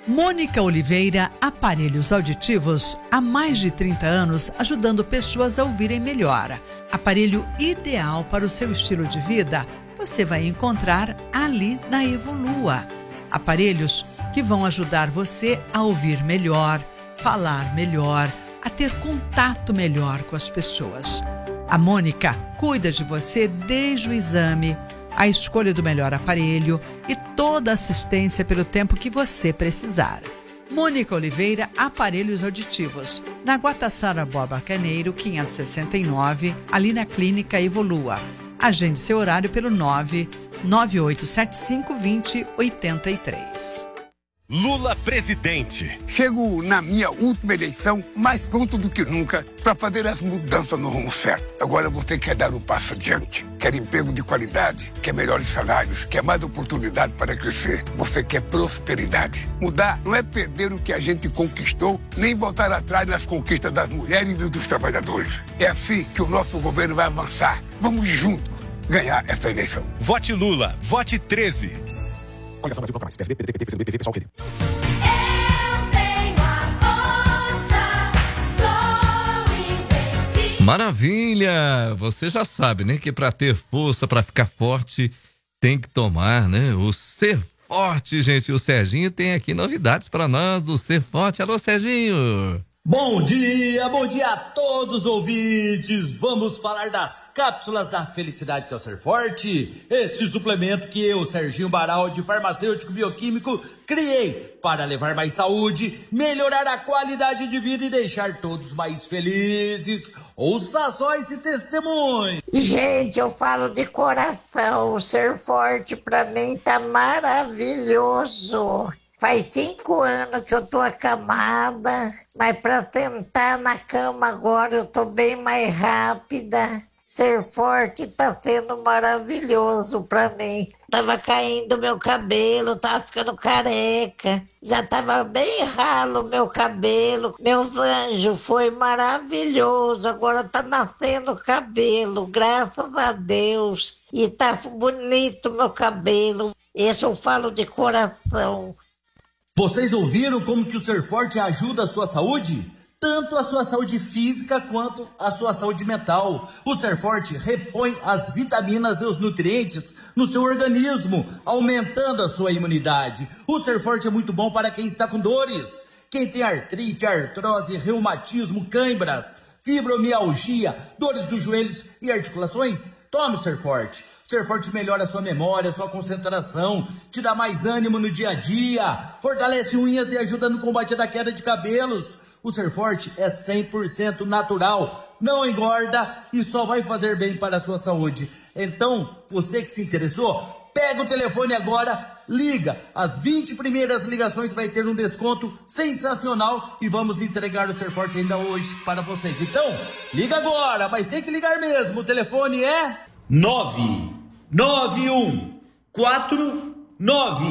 Mônica Oliveira, aparelhos auditivos, há mais de 30 anos ajudando pessoas a ouvirem melhor. Aparelho ideal para o seu estilo de vida, você vai encontrar ali na Evolua. Aparelhos que vão ajudar você a ouvir melhor, falar melhor, a ter contato melhor com as pessoas. A Mônica cuida de você desde o exame, a escolha do melhor aparelho e toda a assistência pelo tempo que você precisar. Mônica Oliveira, aparelhos auditivos, na Guatassara Borba Carneiro, 569, ali na Clínica Evolua. Agende seu horário pelo 998752083. Lula presidente. Chego na minha última eleição mais pronto do que nunca para fazer as mudanças no rumo certo. Agora você quer dar um passo adiante, quer emprego de qualidade, quer melhores salários, quer mais oportunidade para crescer. Você quer prosperidade. Mudar não é perder o que a gente conquistou, nem voltar atrás nas conquistas das mulheres e dos trabalhadores. É assim que o nosso governo vai avançar. Vamos juntos ganhar essa eleição. Vote Lula, vote 13. Coligação Brasil mais. PSB, PDT, PT, PCdoB, PSOL, PD. Maravilha! Você já sabe, né, que para ter força, para ficar forte, tem que tomar, né, o Ser Forte, gente. O Serginho tem aqui novidades para nós do Ser Forte. Alô, Serginho! Bom dia a todos os ouvintes. Vamos falar das cápsulas da felicidade que é o Ser Forte. Esse suplemento que eu, Serginho Baraldi, farmacêutico bioquímico, criei para levar mais saúde, melhorar a qualidade de vida e deixar todos mais felizes. Ouça só esse testemunho. Gente, eu falo de coração. O Ser Forte pra mim tá maravilhoso. Faz 5 anos que eu tô acamada, mas para tentar na cama agora eu tô bem mais rápida. Ser Forte tá sendo maravilhoso para mim. Tava caindo meu cabelo, tava ficando careca. Já tava bem ralo meu cabelo. Meus anjos, foi maravilhoso. Agora tá nascendo cabelo, graças a Deus. E tá bonito meu cabelo. Esse eu falo de coração. Vocês ouviram como que o Ser Forte ajuda a sua saúde? Tanto a sua saúde física quanto a sua saúde mental. O Ser Forte repõe as vitaminas e os nutrientes no seu organismo, aumentando a sua imunidade. O Ser Forte é muito bom para quem está com dores. Quem tem artrite, artrose, reumatismo, cãibras, fibromialgia, dores dos joelhos e articulações, tome o Ser Forte. O Ser Forte melhora a sua memória, a sua concentração, te dá mais ânimo no dia a dia, fortalece unhas e ajuda no combate da queda de cabelos. O Ser Forte é 100% natural, não engorda e só vai fazer bem para a sua saúde. Então, você que se interessou, pega o telefone agora, liga. As 20 primeiras ligações vai ter um desconto sensacional e vamos entregar o Ser Forte ainda hoje para vocês. Então, liga agora, mas tem que ligar mesmo. O telefone é 99149